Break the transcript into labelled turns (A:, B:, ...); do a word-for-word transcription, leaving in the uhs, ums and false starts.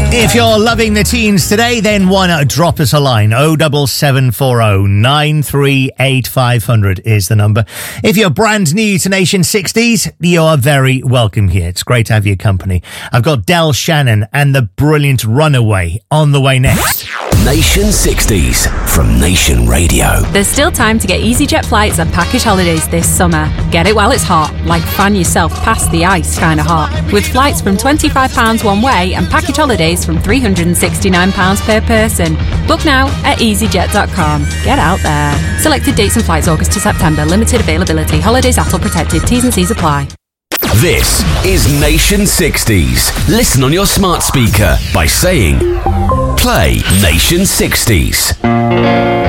A: If you're loving the teens today, then why not drop us a line? oh seven seven four oh nine three eight five hundred is the number. If you're brand new to Nation sixties, you are very welcome here. It's great to have your company. I've got Del Shannon and the brilliant Runaway on the way next.
B: Nation sixties from Nation Radio.
C: There's still time to get EasyJet flights and package holidays this summer. Get it while it's hot, like fan yourself past the ice kind of hot. With flights from twenty-five pounds one way and package holidays from three hundred sixty-nine pounds per person. Book now at easyjet dot com. Get out there. Selected dates and flights August to September. Limited availability. Holidays A T L protected. T's and C's apply.
B: This is Nation sixties. Listen on your smart speaker by saying, play Nation sixties.